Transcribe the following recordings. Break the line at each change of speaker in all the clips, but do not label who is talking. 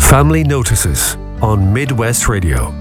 Family Notices on Midwest Radio.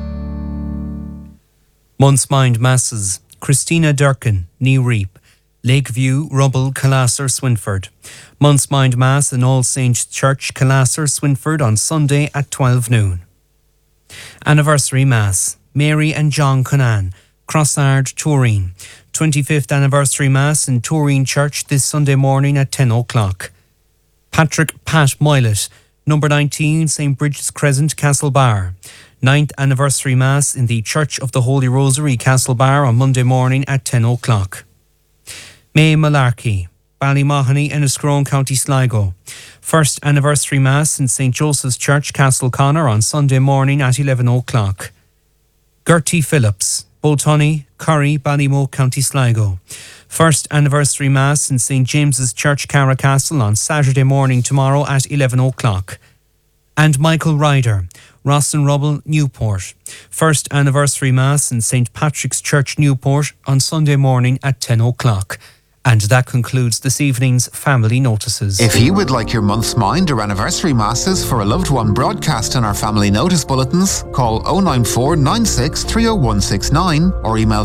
Month's Mind Masses, Christina Durkin, Knee Reap, Lakeview, Rubble, Calasser, Swinford. Month's Mind Mass in All Saints Church, Calasser, Swinford on Sunday at 12 noon. Anniversary Mass, Mary and John Conan, Crossard, Turin. 25th Anniversary Mass in Turin Church this Sunday morning at 10 o'clock. Pat Moylett, number 19, St. Bridget's Crescent, Castlebar. 9th Anniversary Mass in the Church of the Holy Rosary, Castlebar on Monday morning at 10 o'clock. May Malarkey, Ballymahony, Enniscrone, County Sligo. 1st Anniversary Mass in St. Joseph's Church, Castleconnor on Sunday morning at 11 o'clock. Gertie Phillips, Boltoney, Curry, Ballymoe, County Sligo. 1st Anniversary Mass in St. James's Church, Carracastle on Saturday morning tomorrow at 11 o'clock. And Michael Ryder, Ross and Rubble, Newport. 1st Anniversary Mass in St. Patrick's Church, Newport on Sunday morning at 10 o'clock. And that concludes this evening's Family Notices.
If you would like your month's mind or anniversary masses for a loved one broadcast in our Family Notice bulletins, call 094 96 30169 or email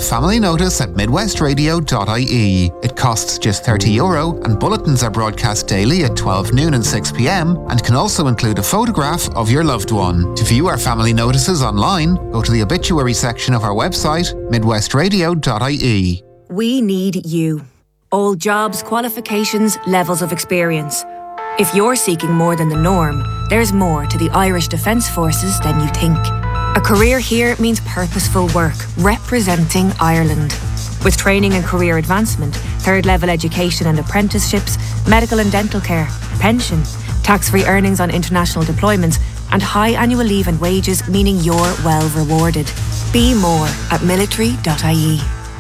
familynotice@midwestradio.ie. It costs just €30 and bulletins are broadcast daily at 12 noon and 6 p.m. and can also include a photograph of your loved one. To view our Family Notices online, go to the obituary section of our website, midwestradio.ie.
We need you. All jobs, qualifications, levels of experience. If you're seeking more than the norm, there's more to the Irish Defence Forces than you think. A career here means purposeful work, representing Ireland. With training and career advancement, third-level education and apprenticeships, medical and dental care, pension, tax-free earnings on international deployments, and high annual leave and wages, meaning you're well rewarded. Be more at military.ie.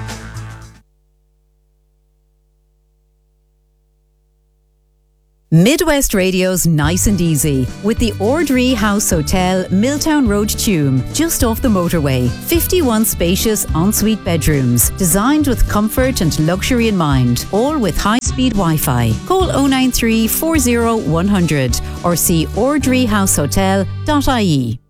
Midwest Radio's Nice and Easy with the Ordree House Hotel, Milltown Road, Tuam, just off the motorway. 51 spacious ensuite bedrooms, designed with comfort and luxury in mind, all with high-speed Wi-Fi. Call 093 40 100 or see ordreehousehotel.ie.